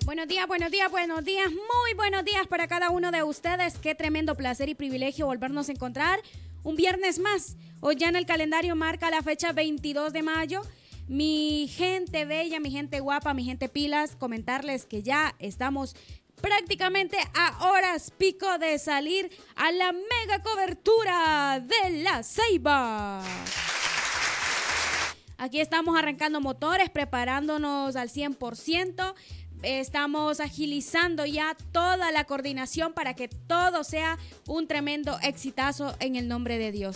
Buenos días, buenos días, buenos días, muy buenos días para cada uno de ustedes. Qué tremendo placer y privilegio volvernos a encontrar un viernes más. Hoy ya en el calendario marca la fecha 22 de mayo. Mi gente bella, mi gente guapa, mi gente pilas, comentarles que ya estamos prácticamente a horas pico de salir a la mega cobertura de La Ceiba. Aquí estamos arrancando motores, preparándonos al 100%. Estamos agilizando ya toda la coordinación para que todo sea un tremendo exitazo en el nombre de Dios.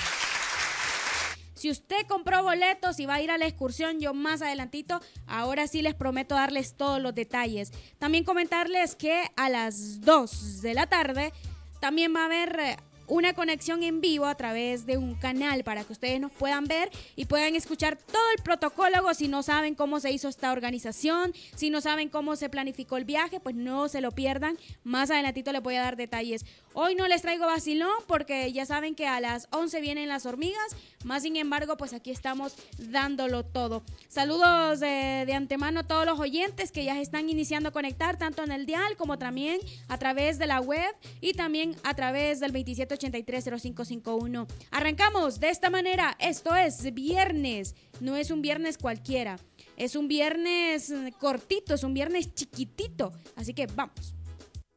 Si usted compró boletos y va a ir a la excursión, yo más adelantito, ahora sí les prometo darles todos los detalles. También comentarles que a las 2 de la tarde también va a haber una conexión en vivo a través de un canal para que ustedes nos puedan ver y puedan escuchar todo el protocolo. Si no saben cómo se hizo esta organización, si no saben cómo se planificó el viaje, pues no se lo pierdan. Más adelantito les voy a dar detalles. Hoy no les traigo vacilón porque ya saben que a las 11 vienen las hormigas. Más sin embargo, pues aquí estamos dándolo todo. Saludos de antemano a todos los oyentes que ya se están iniciando a conectar tanto en el dial como también a través de la web y también a través del 27830551. Arrancamos de esta manera. Esto es viernes. No es un viernes cualquiera. Es un viernes cortito, es un viernes chiquitito. Así que vamos.